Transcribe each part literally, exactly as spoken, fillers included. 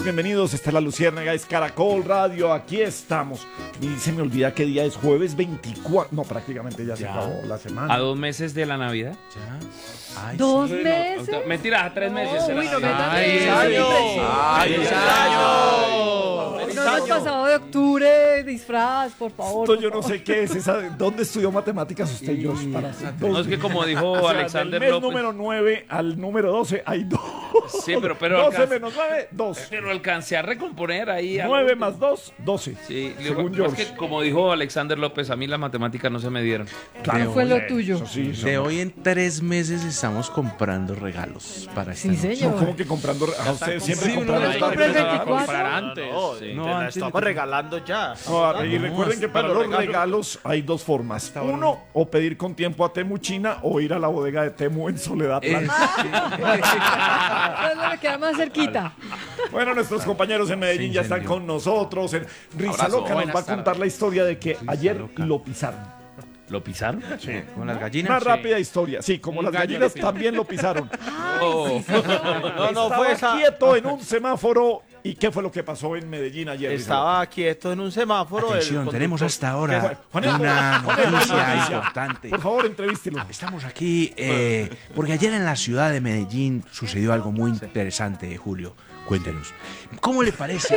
todos bienvenidos. Esta es La Luciérnaga, es Caracol Radio. Aquí estamos. Y se me olvida qué día es, jueves veinticuatro. No, prácticamente ya, ya se acabó la semana. ¿A dos meses de la Navidad? Ya. Ay, ¿Dos sí. meses? No, mentira, a tres meses. Uy, no me Ay, años. ¡Ay, ¡Feliz año! No hemos pasado de octubre, disfraz, por favor. Esto por yo no favor. sé qué es. Esa, ¿dónde estudió matemáticas usted, Josh? Para hacer dos No, es que como dijo O sea, Alexander del mes López. número nueve al número doce hay dos. Sí, pero, pero doce alcanza- menos nueve, dos. Pero alcancé a recomponer ahí. algo. nueve más dos, doce. Sí, según digo, es George. que como dijo Alexander López, a mí las matemáticas no se me dieron. ¿Qué fue lo eh, tuyo? Eso sí, De no. hoy en tres meses estamos comprando regalos para esta Sí, noche. señor. No, ¿cómo que comprando? A usted siempre Sí, uno comprando. les compra el regalos. veinticuatro. Comprar antes. No, sí. No, te la antes estamos de- regalando ya. No, y recuerden que para los regalos. regalos hay dos formas. Uno, o pedir con tiempo a Temu China o ir a la bodega de Temu en Soledad Blanca. Es lo que queda más cerquita. Bueno, nuestros compañeros en Medellín Se ya están incendió. con nosotros. En Risa Abrazo, Loca nos buenas va a contar tardes. la historia de que ayer Loca. lo pisaron. ¿Lo pisaron? Con las gallinas. Una Sí. rápida historia. Sí, como Un las gallo gallinas lo pisaron. también lo pisaron. Oh. No, no, Estaba fue esa. quieto en un semáforo. ¿Y qué fue lo que pasó en Medellín ayer? Risa Loca? Estaba quieto en un semáforo. el Atención, conductor- tenemos hasta ahora Juanito, una Juanito, noticia noticia. importante. Por favor, entrevístelo. Estamos aquí eh, porque ayer en la ciudad de Medellín sucedió algo muy interesante, Julio. Cuéntenos. ¿Cómo le parece?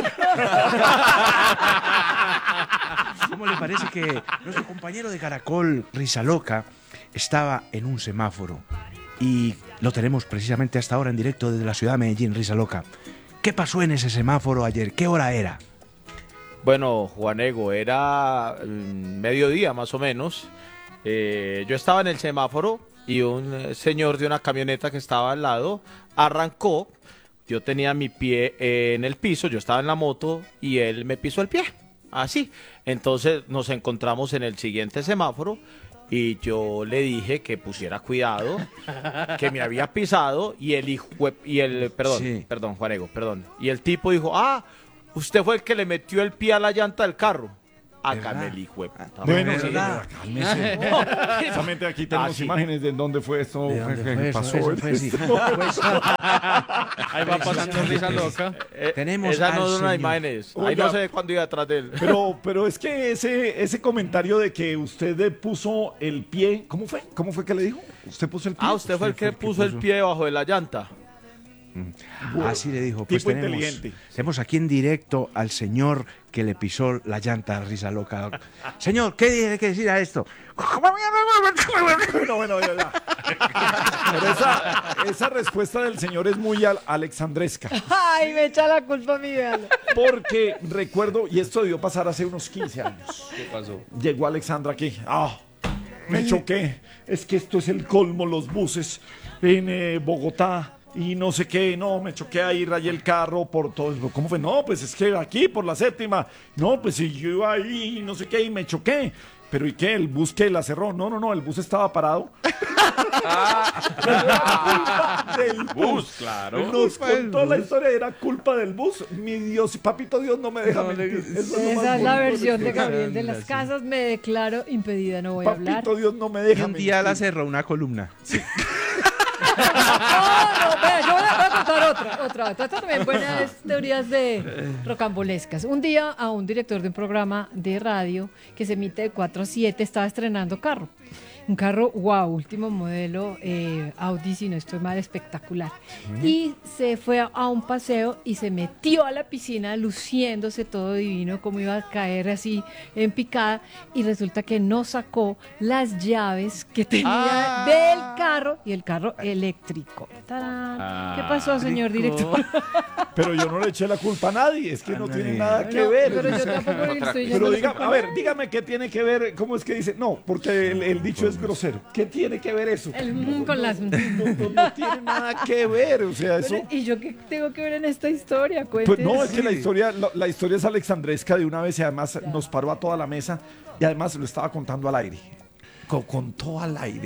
¿Cómo le parece que nuestro compañero de Caracol, Risa Loca, estaba en un semáforo? Y lo tenemos precisamente hasta ahora en directo desde la ciudad de Medellín, Risa Loca. ¿Qué pasó en ese semáforo ayer? ¿Qué hora era? Bueno, Juanego, era mm, mediodía más o menos. Eh, yo estaba en el semáforo y un eh, señor de una camioneta que estaba al lado arrancó. Yo tenía mi pie eh, en el piso, yo estaba en la moto y él me pisó el pie. Así. Entonces nos encontramos en el siguiente semáforo y yo le dije que pusiera cuidado, que me había pisado y el hijo y el perdón, Sí. perdón, Juanego, perdón. Y el tipo dijo, "Ah, usted fue el que le metió el pie a la llanta del carro." Hágame ¿Verdad? el hijo de puta. Bueno, ¿verdad? sí, ¿verdad? cálmese. Precisamente aquí tenemos Ah, sí. imágenes de dónde fue esto. ¿De dónde que fue eso? pasó. Eso fue, sí. Pues, Ahí va pasando Risa Loca. Eh, Tenemos Esa no al es una señor. imágenes. Ahí Oiga. no sé cuándo iba atrás de él. Pero, pero es que ese, ese comentario de que usted le puso el pie, ¿cómo fue? ¿Cómo fue que le dijo? ¿Usted puso el pie? Ah, usted fue el fue que el que puso el puso. pie debajo de la llanta. Así le dijo. Pues Tipo tenemos, inteligente. tenemos aquí en directo al señor que le pisó la llanta a Risa Loca. Señor, ¿qué tiene que decir a esto? Bueno, bueno, ya, ya. Pero esa, esa respuesta del señor es muy al- alexandresca. Ay, me echa la culpa a mí, véalo. Porque recuerdo, y esto debió pasar hace unos quince años. ¿Qué pasó? Llegó Alexandra aquí. Ah, me choqué. Es que esto es el colmo, los buses en eh, Bogotá. Y no sé qué, no, me choqué ahí, rayé el carro por todo eso. ¿Cómo fue? No, pues es que aquí, por la séptima. No, pues si yo iba ahí, no sé qué, y me choqué. Pero ¿y qué? ¿El bus que la cerró? No, no, no, el bus estaba parado. Era culpa del bus. claro. Nos contó la historia, era culpa del bus. Mi Dios, papito Dios no me deja mentir. Eso es lo más Esa es la bonito de versión de esto. Gabriel de las Casas. Me declaro impedida, no voy a hablar. Papito Dios no me Y deja un día la mentir. cerró una columna. No, no, vea, yo voy a, voy a contar otra, otra. Otra también buenas teorías de rocambolescas. Un día a un director de un programa de radio que se emite de cuatro a siete estaba estrenando carro. Un carro, wow, último modelo, eh, Audi, si no estoy mal, espectacular. Y se fue a, a un paseo y se metió a la piscina luciéndose todo divino, como iba a caer así en picada. Y resulta que no sacó las llaves que tenía Ah. del carro y el carro eléctrico. ¡Tarán! ¿Qué pasó, señor director? Pero yo no le eché la culpa a nadie, es que A no nadie. tiene nada que No, ver. pero yo tampoco le estoy Pero echando la diga, culpa a ver, dígame qué tiene que ver, ¿cómo es que dice? No, porque el, el dicho es grosero. ¿Qué tiene que ver eso? El mm con las... No, no, no tiene nada que ver, o sea, eso... Pero, ¿y yo qué tengo que ver en esta historia? Pues Cuéntese. no, es que la historia, la, la historia es alexandresca de una vez y además nos paró a toda la mesa y además lo estaba contando al aire. Co- contó al aire.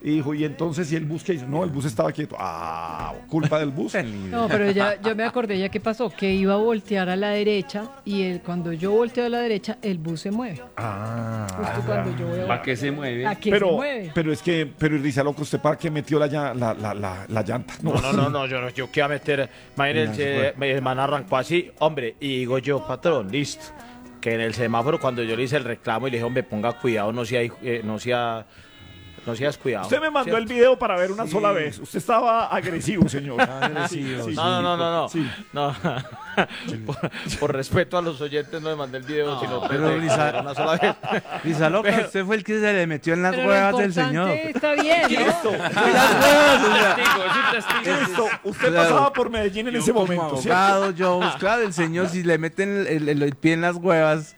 y dijo, y entonces, ¿y el bus qué hizo? No, el bus estaba quieto. Ah, culpa del bus. No, pero ya, yo me acordé ya qué pasó, que iba a voltear a la derecha y el, cuando yo volteo a la derecha, el bus se mueve. Ah, Justo cuando yo voy a ¿Para qué se mueve? ¿A qué se pero, mueve? pero es que, pero Risa Loco, ¿usted para qué metió la, ya- la, la, la, la llanta? No, no, no, no, yo, no- yo qué iba a meter. Imagínense, mi hermana arrancó así, hombre, y digo yo, patrón, listo. Que en el semáforo, cuando yo le hice el reclamo y le dije, hombre, ponga cuidado, no sea, eh, no sea, no seas cuidado. Usted me mandó ¿cierto? el video para ver una sola vez. Usted estaba agresivo, señor. Agresivo, Sí, sí, No, no, no, no, no. sí. No. por, por respeto a los oyentes no le mandé el video, sino pero de- de- Lisa- de una sola vez. Risa Loca, usted fue el que se le metió en las Pero lo huevas del importante señor. está bien, ¿no? Listo. Las huevas, o sea, Testigo, es un testigo. Listo. Usted Claro. pasaba por Medellín en yo ese como momento, ¿cierto? abogado, yo, pues, claro, el señor, si le meten el, el- el pie en las huevas,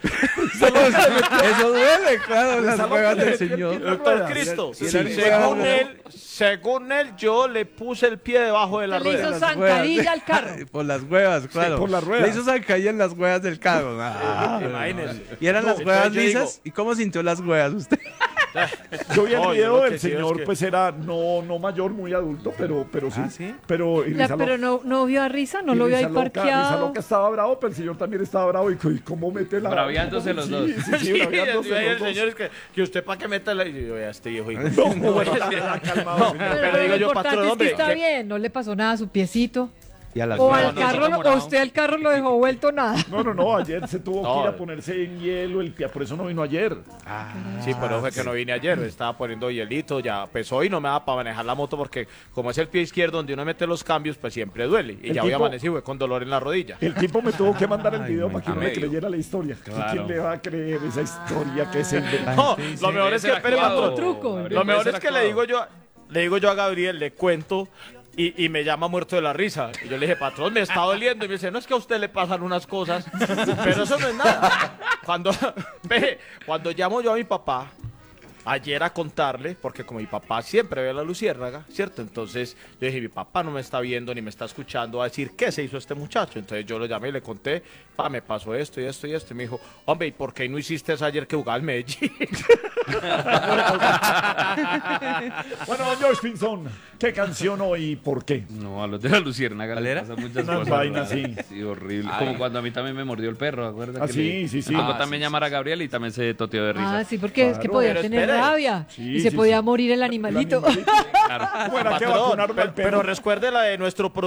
eso duele, claro, las Loca huevas le del metió el señor. pie en las Doctor ruedas. Cristo, Sí, según sí. él, según él, yo le puse el pie debajo de la Le hizo rueda. Las huevas. zancadilla al carro. Por las huevas, claro. por las ruedas. Le hizo zancadilla en las huevas del carro. Ah, Imagínese. y eran No, las huevas entonces yo lisas. ¿Y cómo sintió las huevas usted? Yo vi el No, yo video lo del que sí es señor, que- pues era no, no mayor, muy adulto, pero, pero sí. ¿Ah, sí? Pero, y Ya, Risa pero Loca- no, no vio a Risa, no y lo vio ahí Risa Loca- Risa parqueado. Loca estaba bravo, pero el señor también estaba bravo. Y, y cómo mete la. Braviándose los Sí, dos. Sí, sí, braviándose y ahí los el dos. señor es que, que usted para que meta la... Y yo, vea, este viejo hijo. No, bueno, ya, ya, calmado, No, señor. Pero, pero pero digo lo yo, importante patrón, es hombre, que está que- bien, no le pasó nada a su piecito. Y a las O huevas. al no, carro, no, lo- no, o no. usted al carro lo dejó vuelto nada. No, no, no, ayer se tuvo que No. ir a ponerse en hielo el pie, por eso no vino ayer. Sí, pero fue que no vine ayer, me estaba poniendo hielito, ya pues hoy no me da para manejar la moto porque como es el pie izquierdo donde uno mete los cambios, pues siempre duele. Y El ya hoy tipo- amanecí güey, con dolor en la rodilla. El tipo me tuvo que mandar el Ay, video my para que God. no me Medio. creyera la historia. Claro. ¿Quién le va a creer esa historia que es el de... No, sí, lo sí. mejor es que, Ese espere, actuado, patrón, truco. Gabriel, lo puede mejor ser es que le actuado. digo yo, le digo yo a Gabriel, le cuento y, y me llama muerto de la risa. Y yo le dije, patrón, me está doliendo. Y me dice, no es que a usted le pasan unas cosas, pero eso no es nada. Cuando, ve, cuando llamo yo a mi papá, ayer a contarle, porque como mi papá siempre ve a la luciérnaga, ¿cierto? Entonces yo dije, mi papá no me está viendo ni me está escuchando a decir qué se hizo este muchacho. Entonces yo lo llamé y le conté, pa, me pasó esto y esto y esto. Y me dijo, hombre, ¿y por qué no hiciste eso ayer que jugaba al Medellín? Bueno, don George Pinzón, ¿qué canción hoy y por qué? No, a los de la luciérnaga ¿Cuál le era? pasan muchas Unas cosas. vainas, raras. sí. Sí, horrible. Ay. Como cuando a mí también me mordió el perro, ¿acuerdas? Ah, que sí, le- sí, sí. Me tocó Ah, también sí, llamar a Gabriel y también se toteó de risa. Ah, sí, porque es que Claro, podía pero tener espere. rabia Sí, y se sí, podía sí. morir el animalito. Claro. Bueno, que Patrón, vacunaron pero, al perro. pero recuerde la de nuestro